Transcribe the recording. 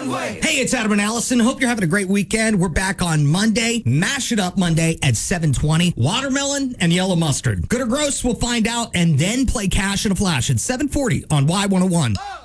Hey, it's Adam and Allison. Hope you're having a great weekend. We're back on Monday. Mash It Up Monday at 7:20. Watermelon and yellow mustard. Good or gross, we'll find out, and then play Cash in a Flash at 7:40 on Y101.